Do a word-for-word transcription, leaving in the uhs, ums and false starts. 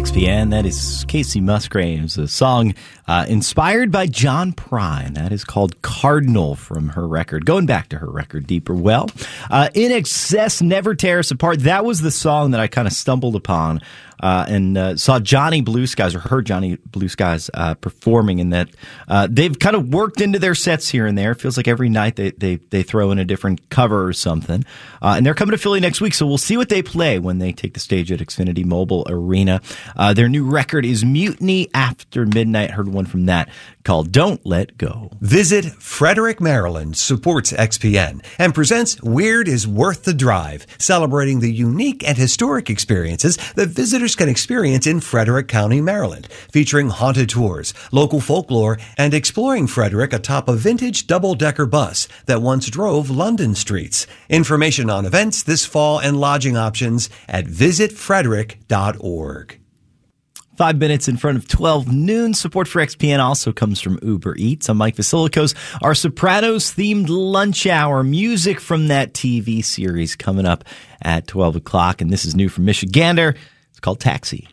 X P N. That is Casey Musgraves, a song uh, inspired by John Prine. That is called Cardinal from her record, going back to her record, Deeper Well. Uh, In Excess, Never Tear Us Apart. That was the song that I kind of stumbled upon uh, and uh, saw Johnny Blue Skies, or heard Johnny Blue Skies uh, performing, in that uh, they've kind of worked into their sets here and there. It feels like every night they, they, they throw in a different cover or something. Uh, and they're coming to Philly next week, so we'll see what they play when they take the stage at Xfinity Mobile Arena. Uh, their new record is Mutiny After Midnight. Heard one from that called Don't Let Go. Visit Frederick, Maryland supports X P N and presents Weird is Worth the Drive, celebrating the unique and historic experiences that visitors can experience in Frederick County, Maryland, featuring haunted tours, local folklore, and exploring Frederick atop a vintage double-decker bus that once drove London streets. Information on events this fall and lodging options at visit frederick dot org. Five minutes in front of twelve noon. Support for X P N also comes from Uber Eats. I'm Mike Vasilikos. Our Sopranos-themed lunch hour, music from that T V series coming up at twelve o'clock. And this is new from Michigander. It's called Taxi.